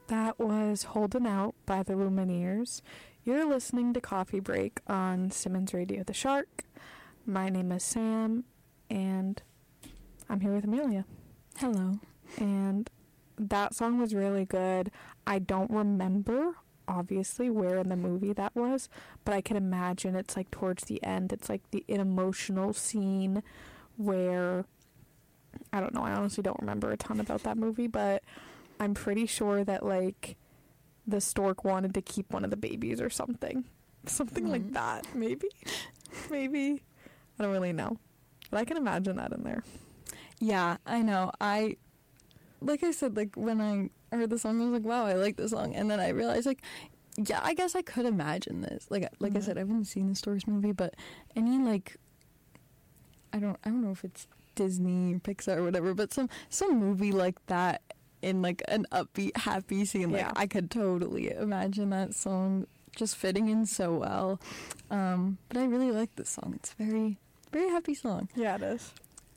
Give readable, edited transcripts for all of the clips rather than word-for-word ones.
That was Holdin' Out by the Lumineers. You're listening to Coffee Break on Simmons Radio The Shark. My name is Sam, and I'm here with Amelia. Hello. And that song was really good. I don't remember, obviously, where in the movie that was, but I can imagine it's like towards the end. It's like an emotional scene where, I don't know, I honestly don't remember a ton about that movie, but I'm pretty sure that, like, the stork wanted to keep one of the babies or something. Something like that, maybe? Maybe. I don't really know. But I can imagine that in there. Yeah, I know. Like I said, like, when I heard the song, I was like, wow, I like this song. And then I realized, like, yeah, I guess I could imagine this. Like I said, I haven't seen the Storks movie, but any, like, I don't know if it's Disney or Pixar or whatever, but some movie like that, in like an upbeat, happy scene. Like, I could totally imagine that song just fitting in so well. But I really like this song. It's a very, very happy song. Yeah, it is.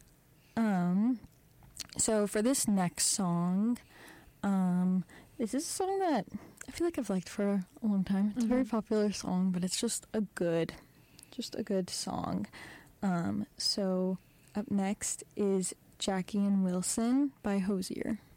So for this next song, this is a song that I feel like I've liked for a long time. It's a very popular song, but it's just a good song. So up next is Jackie and Wilson by Hozier.